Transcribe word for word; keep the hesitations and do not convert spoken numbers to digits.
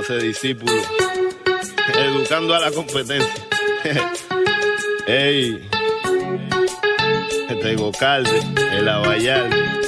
doce discípulos, educando a la competencia. Ey, este Gocalde, el Abayalde.